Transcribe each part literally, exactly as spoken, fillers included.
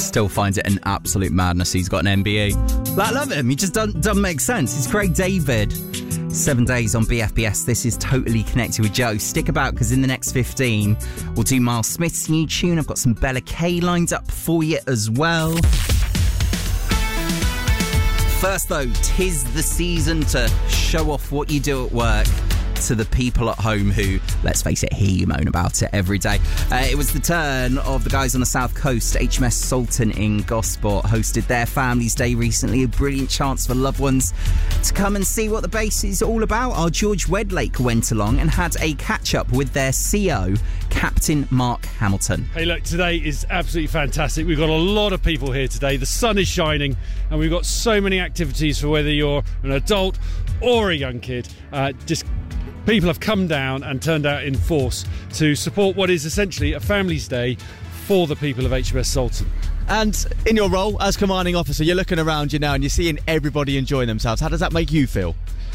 still finds it an absolute madness he's got an M B E. I love him. He just doesn't, doesn't make sense. It's Craig David. Seven days on B F B S. This is Totally Connected with Joe. Stick about, because in the next fifteen, we'll do Miles Smith's new tune. I've got some Bella K lined up for you as well. First, though, 'tis the season to show off what you do at work to the people at home who, let's face it, hear you moan about it every day. Uh, it was the turn of the guys on the South Coast. H M S Sultan in Gosport hosted their Families Day recently, a brilliant chance for loved ones to come and see what the base is all about. Our George Wedlake went along and had a catch-up with their C O, Captain Mark Hamilton. Hey, look, today is absolutely fantastic. We've got a lot of people here today. The sun is shining, and we've got so many activities for whether you're an adult or a young kid. Uh, just People have come down and turned out in force to support what is essentially a Families Day for the people of H M S Sultan. And in your role as commanding officer, you're looking around you now and you're seeing everybody enjoying themselves. How does that make you feel?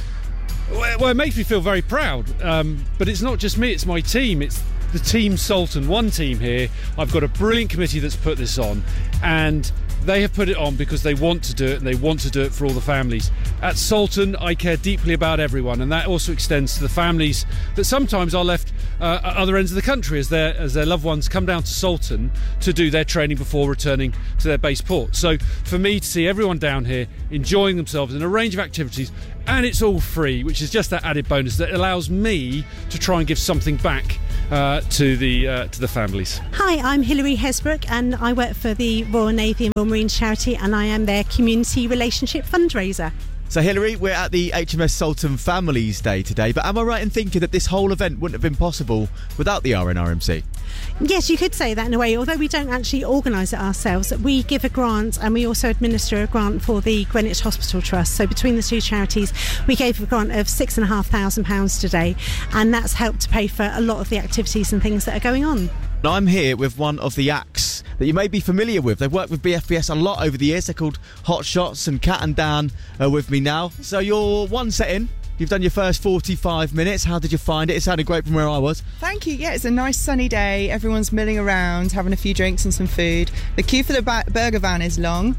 Well, it makes me feel very proud. Um, but it's not just me, it's my team. It's the Team Sultan, one team here. I've got a brilliant committee that's put this on, and they have put it on because they want to do it, and they want to do it for all the families. At Sultan, I care deeply about everyone, and that also extends to the families that sometimes are left uh, at other ends of the country as their as their loved ones come down to Sultan to do their training before returning to their base port. So for me to see everyone down here enjoying themselves in a range of activities, and it's all free, which is just that added bonus that allows me to try and give something back uh, to the uh, to the families. Hi, I'm Hilary Hesbrook, and I work for the Royal Navy and Royal Marine Charity, and I am their community relationship fundraiser. So Hilary, we're at the H M S Sultan Families Day today, but am I right in thinking that this whole event wouldn't have been possible without the R N R M C? Yes, you could say that in a way, although we don't actually organise it ourselves. We give a grant, and we also administer a grant for the Greenwich Hospital Trust. So between the two charities, we gave a grant of six and a half thousand pounds today, and that's helped to pay for a lot of the activities and things that are going on. Now, I'm here with one of the acts that you may be familiar with. They've worked with B F B S a lot over the years. They're called Hot Shots, and Kat and Dan are with me now. So you're one set in. You've done your first forty-five minutes. How did you find it? It sounded great from where I was. Thank you. Yeah, it's a nice sunny day. Everyone's milling around, having a few drinks and some food. The queue for the ba- burger van is long.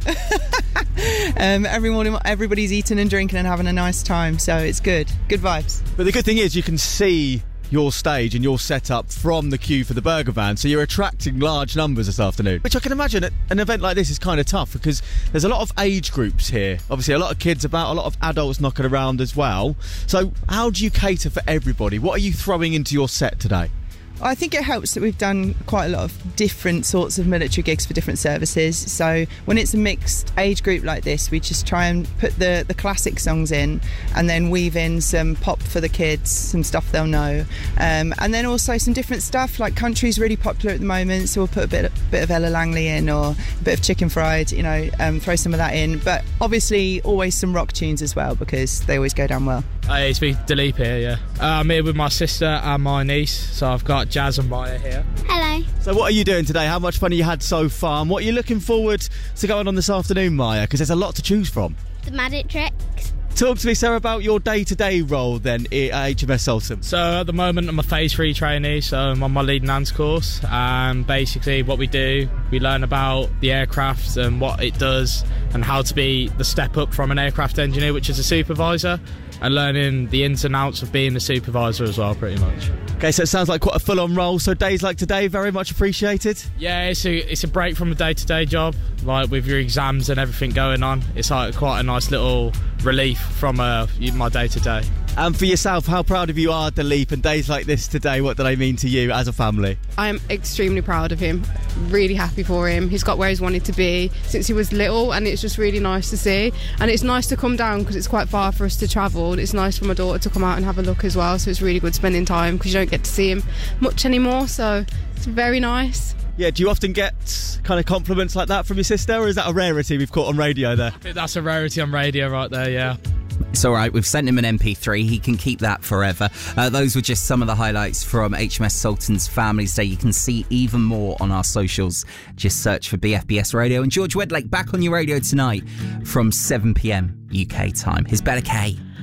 um, everyone, everybody's eating and drinking and having a nice time. So it's good. Good vibes. But the good thing is you can see your stage and your setup from the queue for the burger van, so you're attracting large numbers this afternoon, which I can imagine at an event like this is kind of tough because there's a lot of age groups here, obviously a lot of kids about, a lot of adults knocking around as well. So how do you cater for everybody? What are you throwing into your set today? I think it helps that we've done quite a lot of different sorts of military gigs for different services. So when it's a mixed age group like this, we just try and put the, the classic songs in and then weave in some pop for the kids, some stuff they'll know. Um, and then also some different stuff, like country's really popular at the moment, so we'll put a bit, bit of Ella Langley in, or a bit of Chicken Fried, you know, um, throw some of that in. But obviously always some rock tunes as well, because they always go down well. Hey, it's me, Dilip here, yeah. Uh, I'm here with my sister and my niece, so I've got Jazz and Maya here. Hello. So what are you doing today? How much fun have you had so far? And what are you looking forward to going on this afternoon, Maya? Because there's a lot to choose from. The magic tricks. Talk to me, sir, about your day-to-day role then at H M S Sultan. So at the moment I'm a phase three trainee, so I'm on my leading hands course, and basically what we do, we learn about the aircraft and what it does and how to be the step up from an aircraft engineer, which is a supervisor, and learning the ins and outs of being a supervisor as well, pretty much. Okay, so it sounds like quite a full-on role, so days like today, very much appreciated? Yeah, it's a, it's a break from a day-to-day job, like with your exams and everything going on. It's like quite a nice little relief from uh, my day-to-day. And for yourself, how proud of you are, Dilip, and days like this today, what do they mean to you as a family? I'm extremely proud of him, really happy for him. He's got where he's wanted to be since he was little, and it's just really nice to see. And it's nice to come down because it's quite far for us to travel. It's nice for my daughter to come out and have a look as well, so it's really good spending time because you don't get to see him much anymore, so it's very nice. Yeah, do you often get kind of compliments like that from your sister, or is that a rarity we've caught on radio there? I think that's a rarity on radio right there, yeah. It's all right, we've sent him an M P three, he can keep that forever. Uh, those were just some of the highlights from H M S Sultan's Families Day. You can see even more on our socials. Just search for B F B S Radio. And George Wedlake back on your radio tonight from seven p m U K time. Here's Bella K.